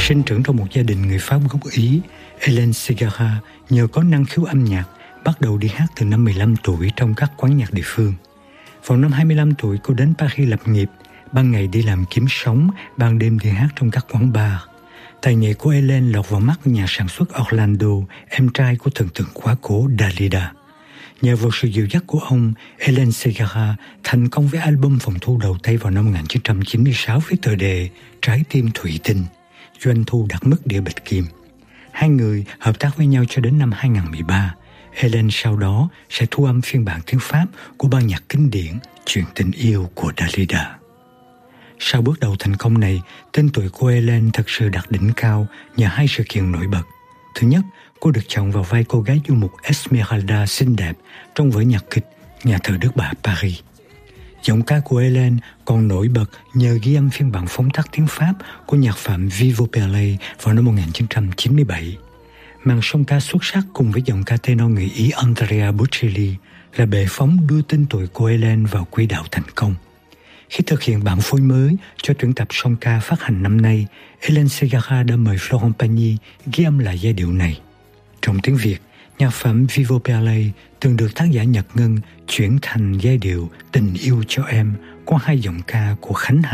Sinh trưởng trong một gia đình người Pháp gốc Ý, Hélène Ségara nhờ có năng khiếu âm nhạc bắt đầu đi hát từ năm 15 tuổi trong các quán nhạc địa phương. Vào năm 25 tuổi, cô đến Paris lập nghiệp, ban ngày đi làm kiếm sống, ban đêm đi hát trong các quán bar. Tài nghệ của Hélène lọt vào mắt nhà sản xuất Orlando, em trai của thần tượng quá cố Dalida. Nhờ vào sự dìu dắt của ông, Hélène Ségara thành công với album phòng thu đầu tay vào năm 1996 với tựa đề Trái tim thủy tinh, doanh thu đạt mức đĩa bạch kim. Hai người hợp tác với nhau cho đến năm 2013. Hélène sau đó sẽ thu âm phiên bản tiếng Pháp của ban nhạc kinh điển Chuyện tình yêu của Dalida. Sau bước đầu thành công này, tên tuổi của Hélène thật sự đạt đỉnh cao nhờ hai sự kiện nổi bật. Thứ nhất, cô được chọn vào vai cô gái du mục Esmeralda xinh đẹp trong vở nhạc kịch Nhà thờ Đức Bà Paris. Giọng ca của Hélène còn nổi bật nhờ ghi âm phiên bản phóng tác tiếng Pháp của nhạc phẩm Vivo Perley vào năm 1997. Màn song ca xuất sắc cùng với giọng ca tenor người Ý Andrea Bocelli là bệ phóng đưa tên tuổi của Hélène vào quỹ đạo thành công. Khi thực hiện bản phối mới cho tuyển tập song ca phát hành năm nay, Hélène Ségara đã mời Florent Pagny ghi âm lại giai điệu này. Trong tiếng Việt, nhạc phẩm Vivo Perley từng được tác giả Nhật Ngân chuyển thành giai điệu Tình yêu cho em qua hai giọng ca của Khánh Hà